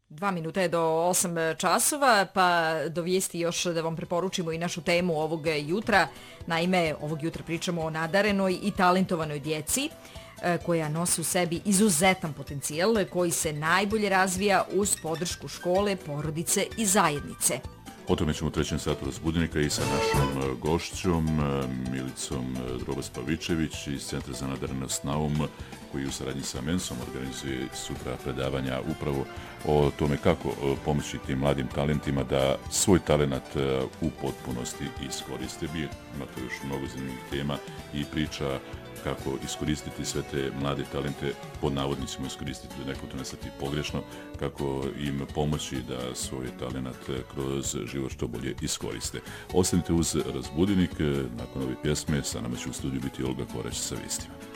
2 minuta je do 8 časova, pa do vijesti još da vam preporučimo i našu temu ovog jutra. Naime, ovog jutra pričamo o nadarenoj i talentovanoj djeci koja nosi u sebi izuzetan potencijal koji se najbolje razvija uz podršku škole, porodice i zajednice. O tome ćemo u trećem satu Razbudnika i sa našom gošćom Milicom Drobas-Pavičević iz Centra za nadarenost Naum, koji u saradnji sa Mensom organizuje sutra predavanja upravo o tome kako pomoći tim mladim talentima da svoj talenat u potpunosti iskoriste. Imate još mnogo zanimljivih tema i priča kako iskoristiti sve te mlade talente, pod navodnicima iskoristiti, da neko to ne shvati pogrešno, kako im pomoći da svoj talenat kroz život što bolje iskoriste. Ostanite uz Razbudinik, nakon ove pjesme sa nama će u studiju biti Olga Korać sa vijestima.